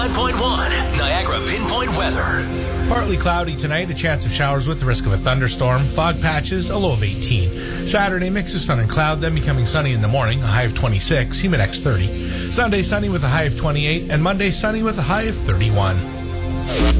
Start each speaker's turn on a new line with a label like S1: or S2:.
S1: 9.1 Niagara Pinpoint Weather.
S2: Partly cloudy tonight, a chance of showers with the risk of a thunderstorm. Fog patches, a low of 18. Saturday, mix of sun and cloud, then becoming sunny in the morning, a high of 26, humidex 30. Sunday, sunny with a high of 28, and Monday, sunny with a high of 31.